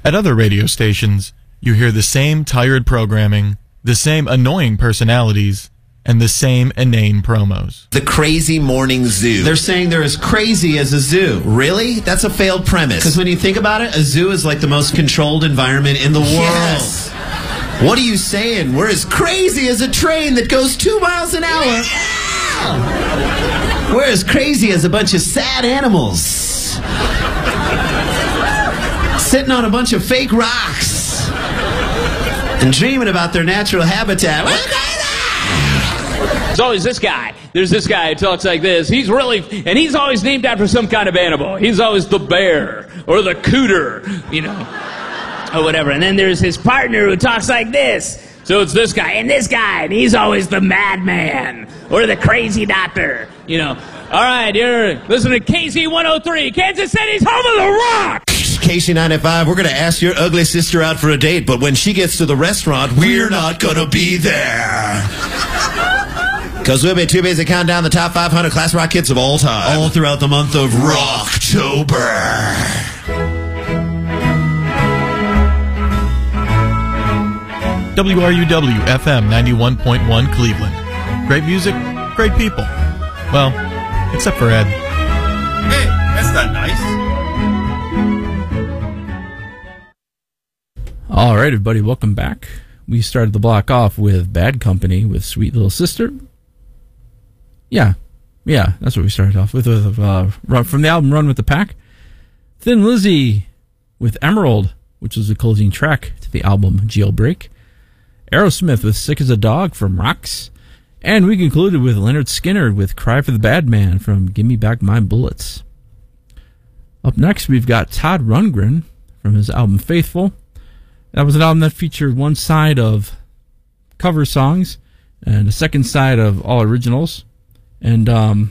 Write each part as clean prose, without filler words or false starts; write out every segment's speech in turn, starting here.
At other radio stations, you hear the same tired programming, the same annoying personalities, and the same inane promos. The Crazy Morning Zoo. They're saying they're as crazy as a zoo. Really? That's a failed premise. Because when you think about it, a zoo is like the most controlled environment in the world. Yes. What are you saying? We're as crazy as a train that goes 2 miles an hour. Yeah. We're as crazy as a bunch of sad animals. Sitting on a bunch of fake rocks. And dreaming about their natural habitat. There's always this guy. There's this guy who talks like this. He's always named after some kind of animal. He's always the bear or the cooter, or whatever. And then there's his partner who talks like this. So it's this guy, and he's always the madman or the crazy doctor, All right, you're listening to KC103, Kansas City's home of the rock. KC95, we're going to ask your ugly sister out for a date, but when she gets to the restaurant, we're not going to be there. Because we'll be too busy counting down the top 500 class rock hits of all time. All throughout the month of Rocktober. WRUW-FM 91.1 Cleveland. Great music, great people. Well, except for Ed. Hey, that's not nice. All right, everybody, welcome back. We started the block off with Bad Company with Sweet Little Sister. Yeah, that's what we started off with from the album Run with the Pack. Thin Lizzy with Emerald, which was the closing track to the album Jailbreak. Aerosmith with Sick as a Dog from Rocks. And we concluded with Leonard Skinner with Cry for the Bad Man from Gimme Back My Bullets. Up next, we've got Todd Rundgren from his album Faithful. That was an album that featured one side of cover songs and a second side of all originals. And it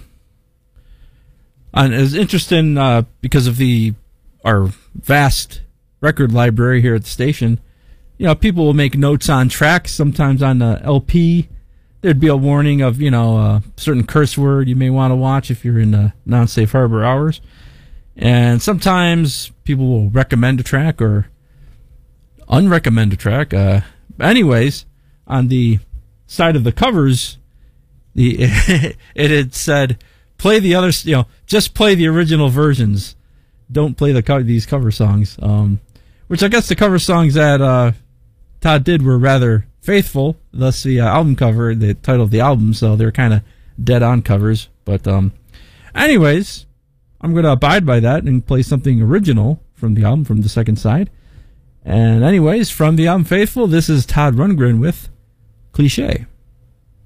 was interesting because of our vast record library here at the station. People will make notes on tracks. Sometimes on the LP, there'd be a warning of, a certain curse word you may want to watch if you're in non-safe harbor hours. And sometimes people will recommend a track or unrecommend a track. Anyways, on the side of the covers, it had said, play the other, just play the original versions. Don't play these cover songs. Which I guess the cover songs that Todd did were rather faithful. Thus the album cover, the title of the album, so they're kind of dead-on covers. But anyways, I'm going to abide by that and play something original from the album, from the second side. And anyways, from the album Faithful, this is Todd Rundgren with Cliché.